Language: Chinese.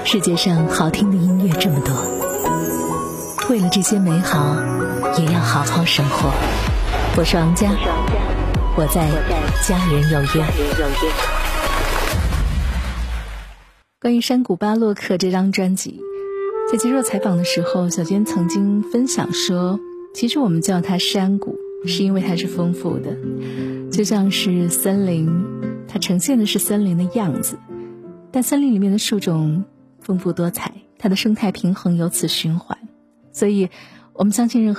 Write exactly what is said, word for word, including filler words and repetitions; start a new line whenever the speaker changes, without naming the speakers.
世界上好听的音乐这么多，为了这些美好，也要好好生活。我是王佳，我在家人有约。关于山谷巴洛克这张专辑，在接受采访的时候，小娟曾经分享说，其实我们叫它山谷，是因为它是丰富的，就像是森林，它呈现的是森林的样子，但森林里面的树种丰富多彩，它的生态平衡由此循环，所以我们相信任何